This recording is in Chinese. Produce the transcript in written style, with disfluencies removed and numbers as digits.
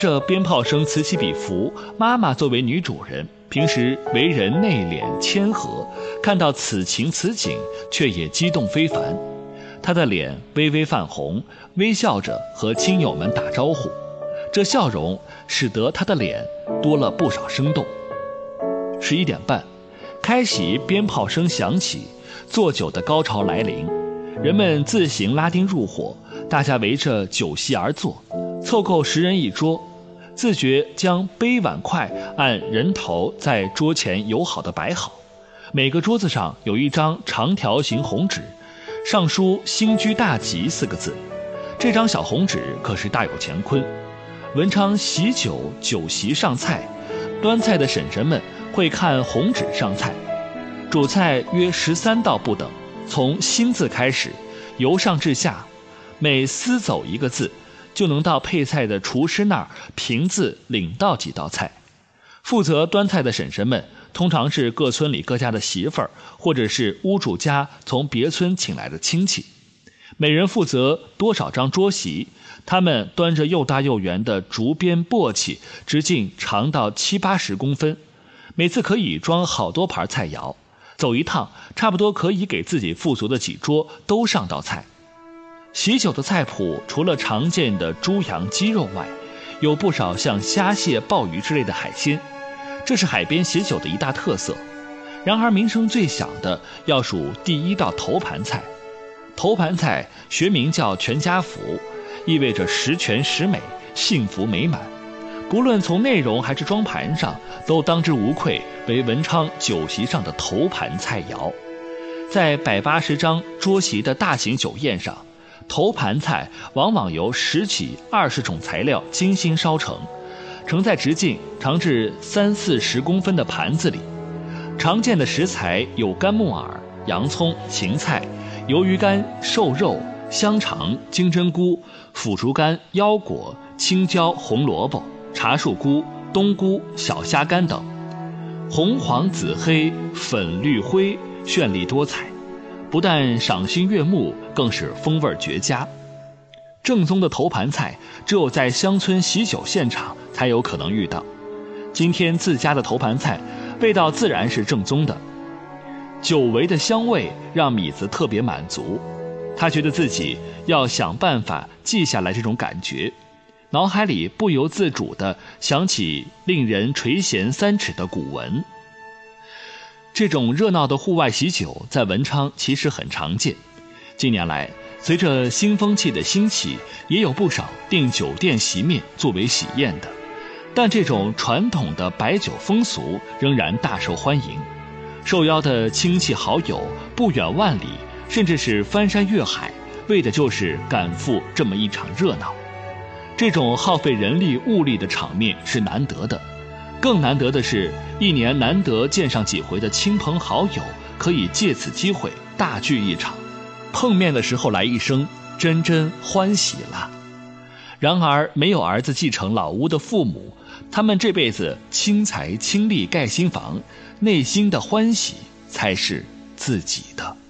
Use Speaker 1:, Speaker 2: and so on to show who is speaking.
Speaker 1: 这鞭炮声此起彼伏，妈妈作为女主人，平时为人内敛谦和，看到此情此景，却也激动非凡。她的脸微微泛红，微笑着和亲友们打招呼，这笑容使得她的脸多了不少生动。11点半，开席鞭炮声响起，做酒的高潮来临，人们自行拉丁入伙，大家围着酒席而坐，凑够10人一桌，自觉将杯碗筷按人头在桌前友好地摆好，每个桌子上有一张长条形红纸，上书新居大吉4个字。这张小红纸可是大有乾坤。文昌喜酒酒席上菜，端菜的婶婶们会看红纸上菜，主菜约13道不等，从辛字开始，由上至下，每撕走一个字，就能到配菜的厨师那儿凭字领到几道菜。负责端菜的婶婶们通常是各村里各家的媳妇儿，或者是屋主家从别村请来的亲戚，每人负责多少张桌席，他们端着又大又圆的竹编簸箕，直径长到70-80公分，每次可以装好多盘菜肴，走一趟差不多可以给自己富足的几桌都上道菜。喜酒的菜谱除了常见的猪羊鸡肉外，有不少像虾蟹鲍鱼之类的海鲜，这是海边喜酒的一大特色。然而名声最响的要数第一道头盘菜。头盘菜学名叫全家福，意味着十全十美，幸福美满，不论从内容还是装盘上，都当之无愧为文昌酒席上的头盘菜肴。在180张桌席的大型酒宴上，头盘菜往往由10起20种材料精心烧成，盛在直径长至30-40公分的盘子里。常见的食材有干木耳、洋葱、芹菜、鱿鱼干、瘦肉、香肠、金针菇、腐竹干、腰果、青椒、红萝卜、茶树菇、冬菇、小虾干等，红黄紫黑粉绿灰，绚丽多彩，不但赏心悦目，更是风味绝佳。正宗的头盘菜只有在乡村喜酒现场才有可能遇到。今天自家的头盘菜味道自然是正宗的，久违的香味让米子特别满足，他觉得自己要想办法记下来这种感觉，脑海里不由自主地想起令人垂涎3尺的古文。这种热闹的户外喜酒在文昌其实很常见，近年来随着新风气的兴起，也有不少订酒店席面作为喜宴的，但这种传统的摆酒风俗仍然大受欢迎。受邀的亲戚好友不远万里，甚至是翻山越海，为的就是赶赴这么一场热闹。这种耗费人力物力的场面是难得的，更难得的是一年难得见上几回的亲朋好友可以借此机会大聚一场，碰面的时候来一声真真欢喜了。然而没有儿子继承老屋的父母，他们这辈子倾财倾力盖新房，内心的欢喜才是自己的。